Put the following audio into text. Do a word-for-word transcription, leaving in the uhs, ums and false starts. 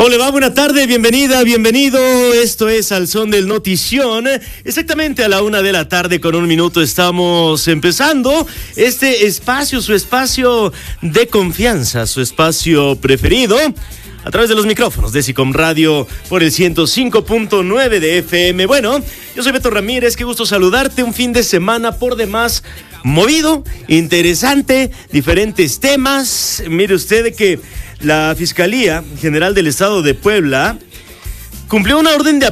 ¿Cómo le va? Buena tarde, bienvenida, bienvenido. Esto es Al Son del Notición. Exactamente a la una de la tarde con un minuto estamos empezando este espacio, su espacio de confianza, su espacio preferido, a través de los micrófonos de SICOM Radio por el ciento cinco punto nueve de F M. Bueno, yo soy Beto Ramírez, qué gusto saludarte. Un fin de semana por demás movido, interesante, diferentes temas. Mire usted que la Fiscalía General del Estado de Puebla cumplió una orden de